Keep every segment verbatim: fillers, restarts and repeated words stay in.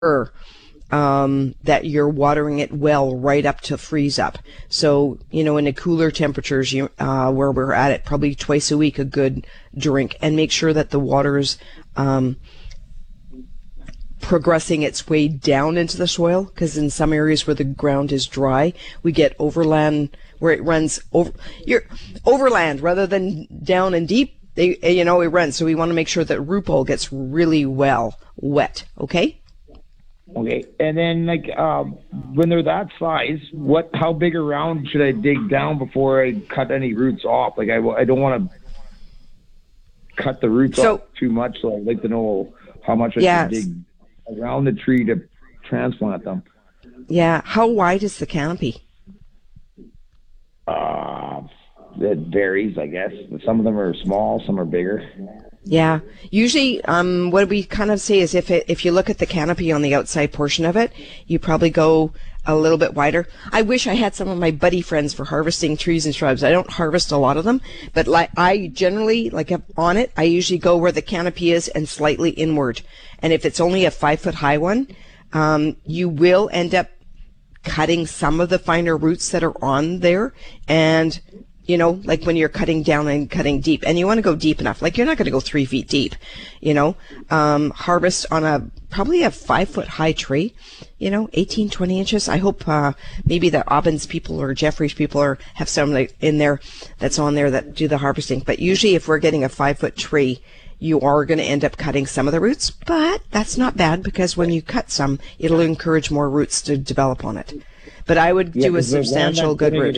um, that you're watering it well right up to freeze up. So, you know, in the cooler temperatures, you, uh, where we're at it, probably twice a week, a good drink, and make sure that the water is, um, progressing its way down into the soil, because in some areas where the ground is dry, we get overland where it runs over, you're overland rather than down and deep. They, you know, it runs. So we want to make sure that root ball gets really well wet. Okay. Okay, and then like um, when they're that size, what? How big around should I dig down before I cut any roots off? Like I, I don't want to cut the roots so, off too much, so I'd like to know how much I yeah, should dig around the tree to transplant them. Yeah, how wide is the canopy? Uh, it varies, I guess. Some of them are small, some are bigger. Yeah, usually um, what we kind of say is if it, if you look at the canopy on the outside portion of it, you probably go a little bit wider. I wish I had some of my buddy friends for harvesting trees and shrubs. I don't harvest a lot of them, but like I generally, like on it, I usually go where the canopy is and slightly inward. And if it's only a five foot high one, um, you will end up cutting some of the finer roots that are on there, and you know, like when you're cutting down and cutting deep, and you want to go deep enough, like you're not going to go three feet deep, you know, um, harvest on a, probably a five foot high tree, you know, eighteen, twenty inches. I hope, uh, maybe the Aubins people or Jeffries people are, have somebody in there that's on there that do the harvesting. But usually if we're getting a five foot tree, you are going to end up cutting some of the roots, but that's not bad because when you cut some, it'll encourage more roots to develop on it. But I would yeah, do a substantial good root.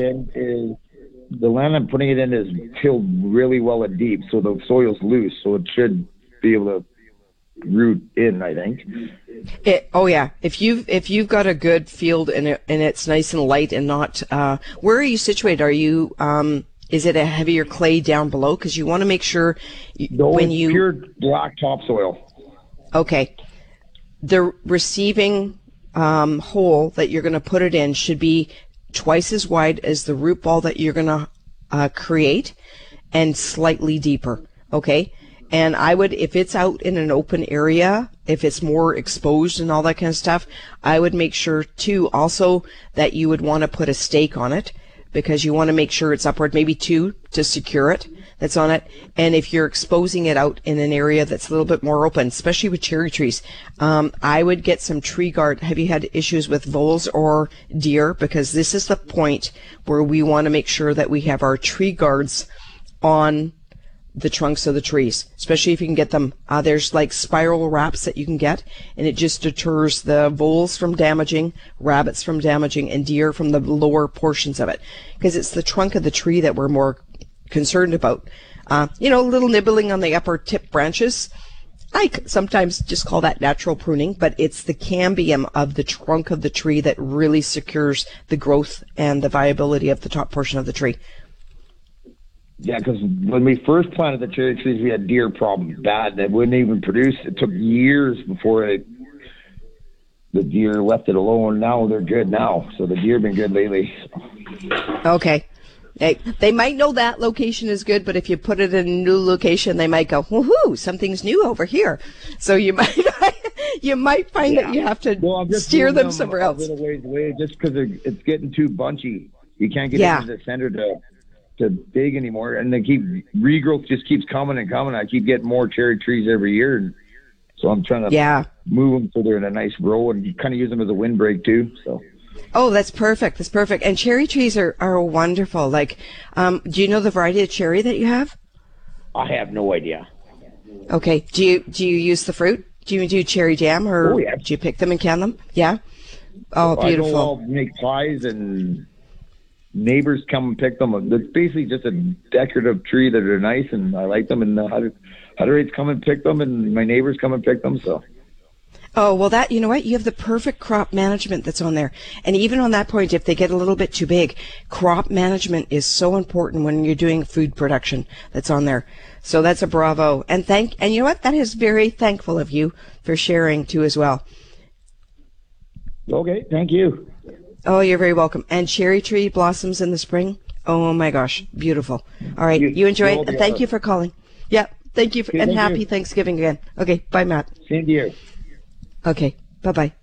The land I'm putting it in is tilled really well and deep, so the soil's loose, so it should be able to root in, I think. It, oh yeah, if you've if you've got a good field and it, and it's nice and light and not, uh, where are you situated? Are you um, is it a heavier clay down below? Because you want to make sure you, no, when it's you pure black topsoil. Okay, the receiving um, hole that you're going to put it in should be twice as wide as the root ball that you're going to uh, create and slightly deeper, okay? And I would, if it's out in an open area, if it's more exposed and all that kind of stuff, I would make sure, too, also that you would want to put a stake on it because you want to make sure it's upward, maybe two to secure it, that's on it. And if you're exposing it out in an area that's a little bit more open, especially with cherry trees, um, I would get some tree guard. Have you had issues with voles or deer? Because this is the point where we want to make sure that we have our tree guards on the trunks of the trees, especially if you can get them. Uh, there's like spiral wraps that you can get, and it just deters the voles from damaging, rabbits from damaging, and deer from the lower portions of it. Because it's the trunk of the tree that we're more concerned about. Uh, you know, a little nibbling on the upper tip branches. I sometimes just call that natural pruning, but it's the cambium of the trunk of the tree that really secures the growth and the viability of the top portion of the tree. Yeah, because when we first planted the cherry trees, we had deer problems bad. They wouldn't even produce. It took years before it, the deer left it alone. Now they're good now. So the deer have been good lately. Okay. They, they might know that location is good, but if you put it in a new location, they might go, woohoo, something's new over here. So you might you might find yeah. that you have to well, steer them, them somewhere else. A little ways away just because it's getting too bunchy. You can't get yeah. into the center to to dig anymore, and they keep regrowth just keeps coming and coming. I keep getting more cherry trees every year, and so I'm trying to yeah. move them so they're in a nice row and kind of use them as a windbreak too. So. Oh, that's perfect. That's perfect. And cherry trees are, are wonderful. Like, um, do you know the variety of cherry that you have? I have no idea. Okay. Do you do you use the fruit? Do you do cherry jam, or oh, yeah. do you pick them and can them? Yeah. Oh, beautiful. I know I'll make pies, and neighbors come and pick them. It's basically just a decorative tree that are nice, and I like them. And the Hutterites come and pick them, and my neighbors come and pick them. So. Oh, well, that, you know what? You have the perfect crop management that's on there. And even on that point, if they get a little bit too big, crop management is so important when you're doing food production that's on there. So that's a bravo. And thank, and you know what? That is very thankful of you for sharing too as well. Okay. Thank you. Oh, you're very welcome. And cherry tree blossoms in the spring. Oh my gosh. Beautiful. All right. You, you enjoy it. And thank you for calling. Yeah. Thank you. For, okay, and happy you. Thanksgiving again. Okay. Bye, Matt. Same to you. Okay, Bye-bye.